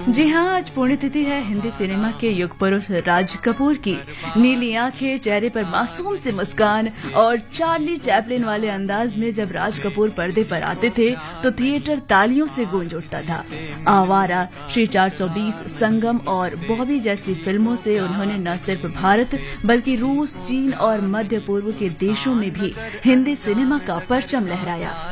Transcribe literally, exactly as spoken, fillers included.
जी हाँ, आज पुण्यतिथि है हिंदी सिनेमा के युग पुरुष राज कपूर की। नीली आंखें, चेहरे पर मासूम से मुस्कान और चार्ली चैपलिन वाले अंदाज में जब राज कपूर पर्दे पर आते थे तो थिएटर तालियों से गूंज उठता था। आवारा, श्री चार सौ बीस, संगम और बॉबी जैसी फिल्मों से उन्होंने न सिर्फ भारत बल्कि रूस, चीन और मध्य पूर्व के देशों में भी हिंदी सिनेमा का परचम लहराया।